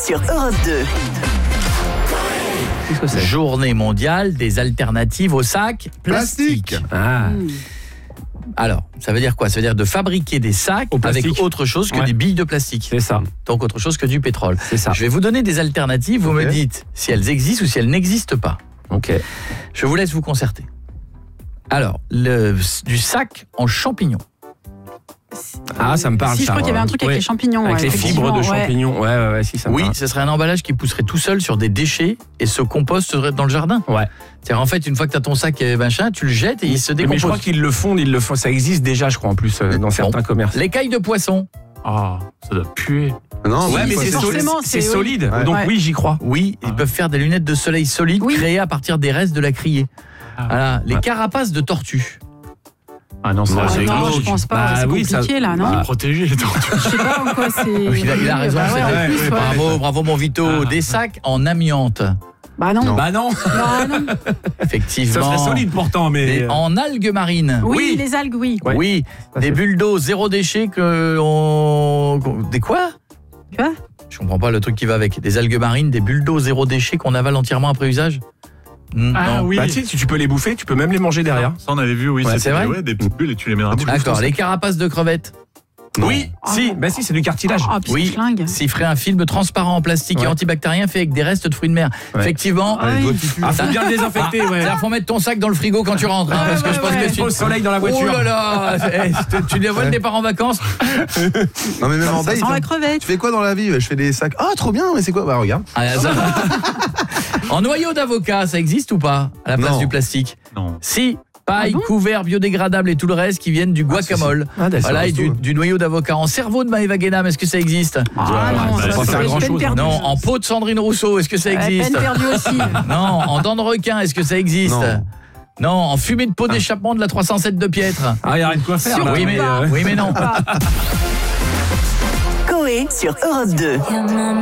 sur Europe 2. Qu'est-ce que c'est ? Journée mondiale des alternatives au sac plastique. Ah. Alors, ça veut dire quoi ? Ça veut dire de fabriquer des sacs Au plastique. avec autre chose que Ouais. des billes de plastique. C'est ça. Donc autre chose que du pétrole. C'est ça. Je vais vous donner des alternatives, vous Ok. me dites si elles existent ou si elles n'existent pas. Ok. Je vous laisse vous concerter. Alors, du sac en champignons. Ah, ça me parle. Si, je ça, crois qu'il y avait un truc avec ouais. les champignons. Avec ouais, les fibres de effectivement, ouais. champignons. Ouais, si, ça me Oui, parle. ce serait un emballage qui pousserait tout seul sur des déchets et se composterait dans le jardin. Ouais. C'est-à-dire en fait, une fois que tu as ton sac machin, tu le jettes et il se Mais décompose. je crois qu'ils le font, ça existe déjà, je crois, en plus, dans certains commerces. L'écaille de poisson. Ah, ça doit puer. Non, Ouais, mais c'est forcément, c'est c'est- solide. Ouais. Donc Ouais. oui, j'y crois. Oui, ils peuvent faire des lunettes de soleil solides Oui. créées à partir des restes de la criée. Ah. Voilà. Les Ouais. carapaces de tortues. Ah non, ça Ah, c'est Non, glauque. je pense pas. Bah c'est oui, compliqué là, non Protégé les tortues. Je sais pas en quoi c'est. Il a raison, Bah c'est ouais, vrai. en plus, ouais. Bravo mon Vito. Ah. Des sacs en amiante. Bah non. Bah non, Bah non. Effectivement. ça serait solide pourtant, mais. Des- en algues marines. Oui, les algues, oui. Ouais. Oui, Ça, des c'est- bulles d'eau zéro déchet que on... Des quoi ? Quoi ? Je comprends pas le truc qui va avec. Des algues marines, des bulles d'eau zéro déchet qu'on avale entièrement après usage. Ah Non. oui. Bah, tu peux les bouffer, tu peux même les manger derrière. Ça on avait vu, oui. Ouais, c'est vrai. Ouais, des petites bulles et tu les mets dans la bouche. D'accord, les carapaces de crevettes. Oui, Ah. si, bah si, c'est du cartilage. Ah, puis Oui. c'est flingue. S'il ferait un film transparent en plastique et Ouais. antibactérien fait avec des restes de fruits de mer. Ouais. Effectivement. Ah oui. Ah, faut bien le désinfecter, ouais. Il faut mettre ton sac dans le frigo quand tu rentres, hein, parce que je pense que Au soleil dans la voiture. Oh là là, tu dévoiles le départ en vacances. Non, mais même en date, Sans la crevette. tu fais quoi dans la vie ? Je fais des sacs. Ah, trop bien, mais c'est quoi ? Bah, regarde. Ah, ça- en noyau d'avocat, ça existe ou pas à la place Non. du plastique? Non. Si, paille, Ah bon couverts, biodégradables et tout le reste qui viennent du guacamole. Ah, d'accord. Voilà, et du noyau d'avocat. En cerveau de Maëva Guénam, est-ce que ça existe? Ah non, bah, ça ça va c'est faire peine grand-chose, perdue. Non, en peau de Sandrine Rousseau, est-ce que ça existe? Peine perdue aussi. Non, en dents de requin, est-ce que ça existe? Non. Non, en fumée de peau d'échappement de la 307 de Piètre. Ah, il y a rien de quoi faire. Surtout là, Oui mais, pas. oui, mais non. Coé sur Europe 2.